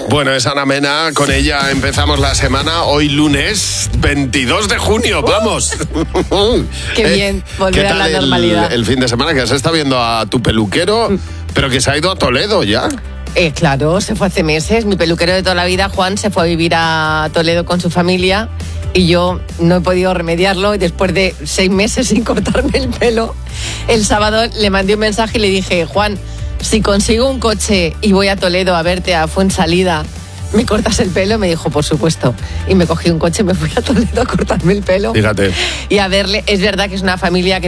Bueno, es Ana Mena, con ella empezamos la semana, hoy lunes 22 de junio, vamos. Qué bien, volver a la normalidad. El fin de semana que has estado viendo a tu peluquero, pero que se ha ido a Toledo ya. Claro, se fue hace meses. Mi peluquero de toda la vida, Juan, se fue a vivir a Toledo con su familia y yo no he podido remediarlo. Y después de 6 meses sin cortarme el pelo, el sábado le mandé un mensaje y le dije: Juan, si consigo un coche y voy a Toledo a verte a Fuensalida, ¿me cortas el pelo? Me dijo, por supuesto. Y me cogí un coche y me fui a Toledo a cortarme el pelo. Fíjate. Y a verle. Es verdad que es una familia que